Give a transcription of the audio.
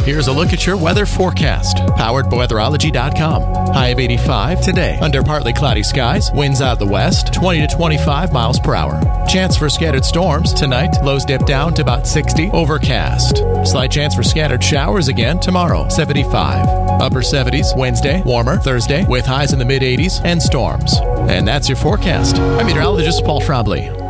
Here's a look at your weather forecast, powered by weatherology.com. High of 85 today. Under partly cloudy skies, winds out of the west, 20 to 25 miles per hour. Chance for scattered storms tonight, lows dip down to about 60, overcast. Slight chance for scattered showers again tomorrow, 75. Upper 70s Wednesday, warmer Thursday, with highs in the mid 80s and storms. And that's your forecast. I'm meteorologist Paul Trombley.